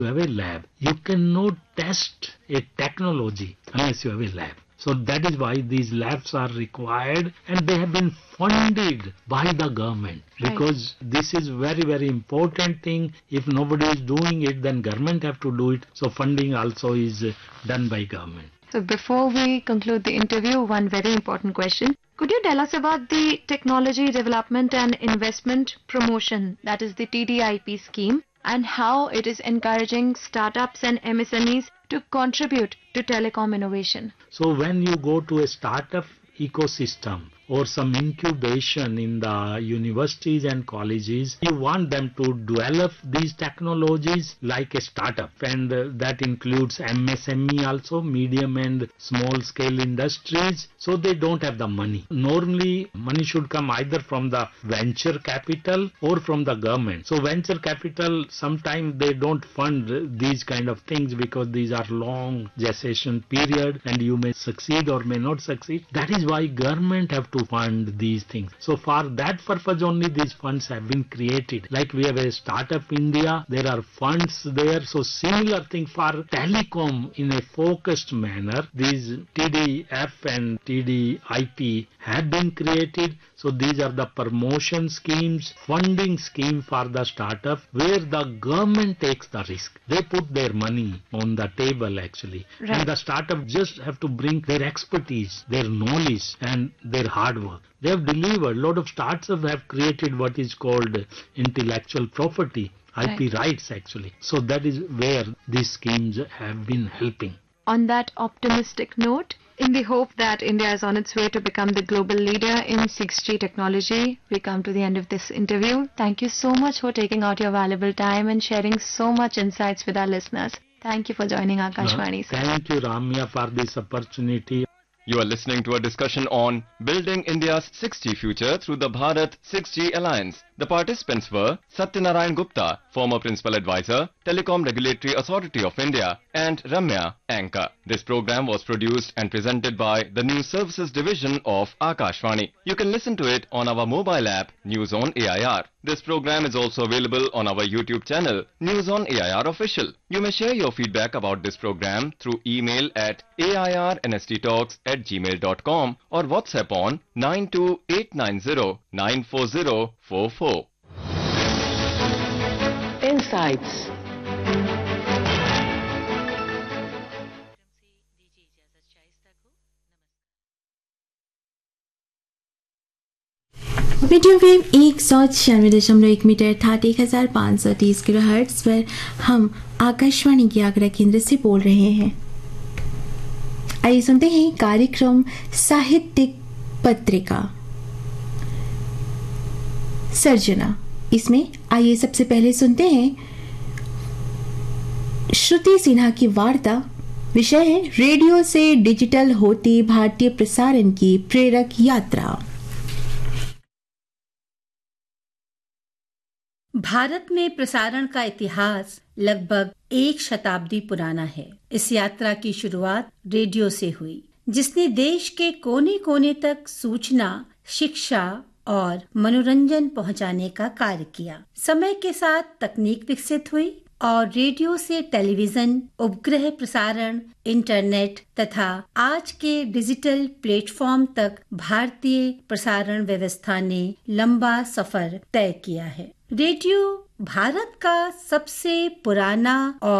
You have a lab. You cannot test a technology unless you have a lab. So that is why these labs are required, and they have been funded by the government, because this is very, very important thing. If nobody is doing it, then government have to do it. So funding also is done by government. So before we conclude the interview, one very important question. Could you tell us about the Technology Development and Investment Promotion, that is the TDIP scheme, and how it is encouraging startups and MSMEs to contribute to telecom innovation? So when you go to a startup ecosystem or some incubation in the universities and colleges, you want them to develop these technologies like a startup, and that includes MSME also, medium and small scale industries. So they don't have the money. Normally money should come either from the venture capital or from the government. So venture capital, sometimes they don't fund these kind of things because these are long gestation period and you may succeed or may not succeed. That is why government have to fund these things. So for that purpose only these funds have been created. Like we have a Startup India, there are funds there. So similar thing for telecom in a focused manner, these TDF and TDIP have been created. So these are the promotion schemes, funding scheme for the startup, where the government takes the risk. They put their money on the table actually. Right. And the startup just have to bring their expertise, their knowledge and their hard work. They have delivered. A lot of startups have created what is called intellectual property, IP rights actually. So that is where these schemes have been helping. On that optimistic note, in the hope that India is on its way to become the global leader in 6G technology, we come to the end of this interview. Thank you so much for taking out your valuable time and sharing so much insights with our listeners. Thank you for joining Akashvani. Thank you, Ramya, for this opportunity. You are listening to a discussion on building India's 6G future through the Bharat 6G Alliance. The participants were Satyanarayan Gupta, former Principal Advisor, Telecom Regulatory Authority of India, and Ramya, anchor. This program was produced and presented by the News Services Division of Akashvani. You can listen to it on our mobile app, News on AIR. This program is also available on our YouTube channel, News on AIR Official. You may share your feedback about this program through email at airnsttalks@gmail.com or WhatsApp on 928909404. Insights. Medium wave 196.1 metre अर्थात 1530 kilohertz पर हम आकाशवाणी के आगरा केंद्र से बोल रहे हैं। आइए सुनते हैं कार्यक्रम साहित्यिक पत्रिका सर्जना। इसमें आइए सबसे पहले सुनते हैं श्रुति सिन्हा की वार्ता। विषय है रेडियो से डिजिटल होती भारतीय प्रसारण की प्रेरक यात्रा। भारत में प्रसारण का इतिहास लगभग 1 शताब्दी पुराना है। इस यात्रा की शुरुआत रेडियो से हुई, जिसने देश के कोने कोने तक सूचना, शिक्षा और मनोरंजन पहुंचाने का कार्य किया। समय के साथ तकनीक विकसित हुई और रेडियो से टेलीविजन, उपग्रह प्रसारण, इंटरनेट तथा आज के डिजिटल प्लेटफॉर्म तक भारतीय प्रसारण व्यवस्था ने लंबा सफर तय किया है। रेडियो भारत का सबसे पुराना और